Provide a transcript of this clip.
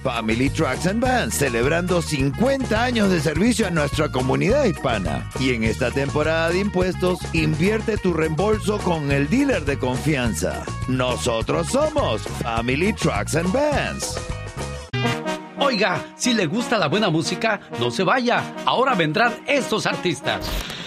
Family Trucks and Vans, celebrando 50 años de servicio a nuestra comunidad hispana. Y en esta temporada de impuestos, invierte tu reembolso con el dealer de confianza. Nosotros somos Family Trucks and Vans. Oiga, si le gusta la buena música, no se vaya. Ahora vendrán estos artistas.